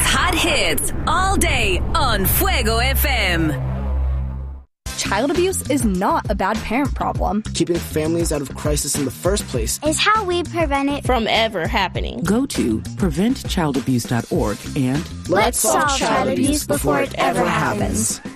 hot hits all day on Fuego FM. Child abuse is not a bad parent problem. Keeping families out of crisis in the first place is how we prevent it from ever happening. Go to preventchildabuse.org and let's solve child abuse before it ever happens.